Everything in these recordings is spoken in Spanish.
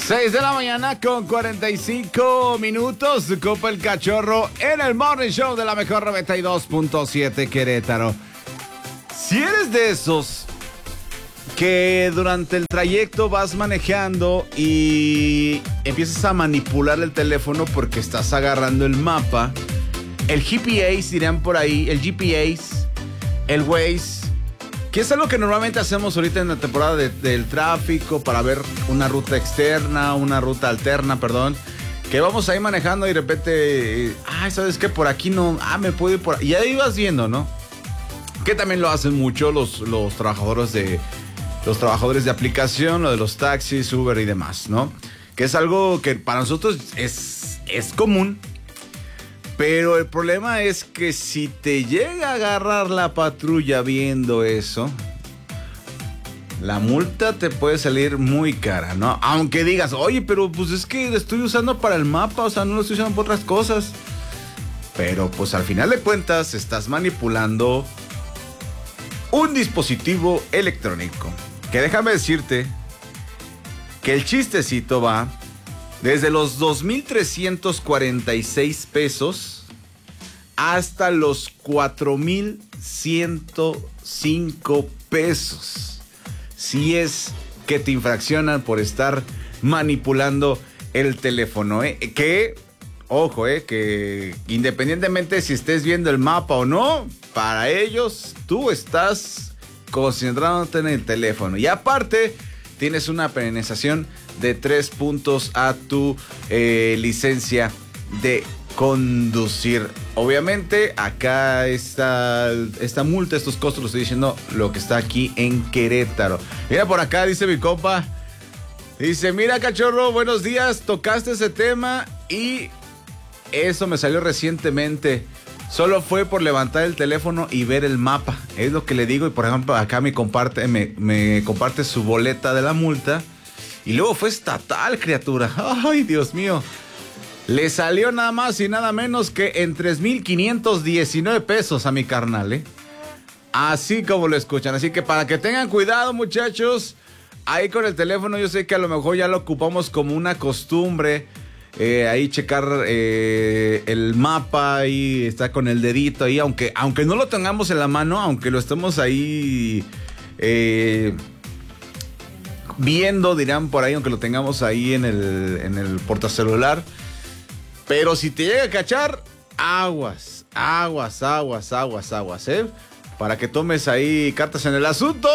6 de la mañana con 45 minutos. Copa el Cachorro en el Morning Show de la mejor 92.7 Querétaro. Si eres de esos que durante el trayecto vas manejando y empiezas a manipular el teléfono porque estás agarrando el mapa, el GPS, dirían por ahí, el GPS, el Waze, que es algo que normalmente hacemos ahorita en la temporada del tráfico para ver una ruta externa, una ruta alterna, perdón, que vamos ahí manejando y de repente, ¿sabes qué? Por aquí no, me puedo ir por ahí. Y ahí vas viendo, ¿no? Que también lo hacen mucho los trabajadores de aplicación, lo de los taxis, Uber y demás, ¿no? Que es algo que para nosotros es común. Pero el problema es que si te llega a agarrar la patrulla viendo eso, la multa te puede salir muy cara, ¿no? Aunque digas, oye, pero pues es que lo estoy usando para el mapa, o sea, no lo estoy usando para otras cosas. Pero pues al final de cuentas estás manipulando un dispositivo electrónico. Que déjame decirte que el chistecito va desde los 2,346 pesos hasta los 4,105 pesos. Si es que te infraccionan por estar manipulando el teléfono, que, ojo, que independientemente si estés viendo el mapa o no, para ellos tú estás concentrándote en el teléfono. Y aparte, tienes una penalización de 3 puntos a tu licencia de conducir. Obviamente, acá esta multa, estos costos, lo estoy diciendo lo que está aquí en Querétaro. Mira por acá, dice mi compa. Dice, mira, cachorro, buenos días. Tocaste ese tema y eso me salió recientemente. Solo fue por levantar el teléfono y ver el mapa. Es lo que le digo. Y por ejemplo, acá me comparte su boleta de la multa. Y luego fue estatal, criatura. Ay, Dios mío. Le salió nada más y nada menos que en 3,519 pesos a mi carnal, ¿eh? Así como lo escuchan. Así que para que tengan cuidado, muchachos. Ahí con el teléfono, yo sé que a lo mejor ya lo ocupamos como una costumbre. Ahí checar el mapa, ahí está con el dedito ahí, aunque no lo tengamos en la mano, aunque lo estemos ahí viendo, dirán por ahí, aunque lo tengamos ahí en el portacelular. Pero si te llega a cachar, aguas, para que tomes ahí cartas en el asunto.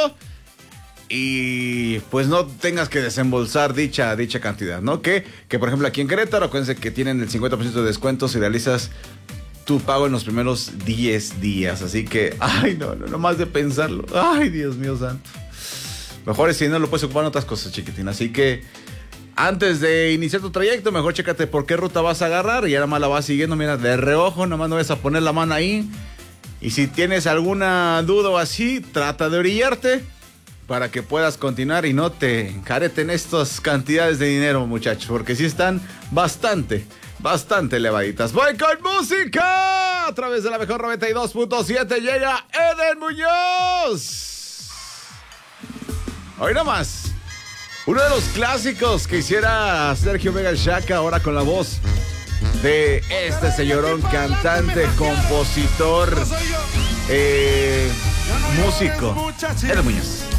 Y pues no tengas que desembolsar dicha cantidad, ¿no? Que por ejemplo aquí en Querétaro, acuérdense que tienen el 50% de descuento si realizas tu pago en los primeros 10 días. Así que, no más de pensarlo. Ay, Dios mío santo. Mejor es si no lo puedes ocupar en otras cosas, chiquitín. Así que antes de iniciar tu trayecto, mejor chécate por qué ruta vas a agarrar. Y ya nada más la vas siguiendo, mira, de reojo, nada más no vas a poner la mano ahí. Y si tienes alguna duda o así, trata de orillarte para que puedas continuar y no te encareten estas cantidades de dinero, muchachos, porque sí están bastante elevaditas. Voy con música. A través de la mejor 92.7 llega Eden Muñoz. Hoy nomás, uno de los clásicos que hiciera Sergio Vega el Chaca, ahora con la voz de este señorón, cantante, compositor, músico, Eden Muñoz.